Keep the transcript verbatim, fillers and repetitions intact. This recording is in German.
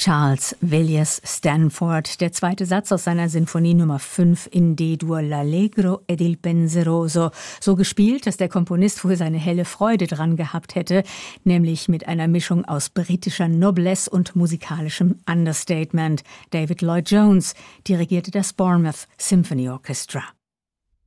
Charles Villiers Stanford, der zweite Satz aus seiner Sinfonie Nummer fünf in D-Dur, l'Allegro ed il Penseroso, so gespielt, dass der Komponist wohl seine helle Freude dran gehabt hätte, nämlich mit einer Mischung aus britischer Noblesse und musikalischem Understatement. David Lloyd Jones dirigierte das Bournemouth Symphony Orchestra.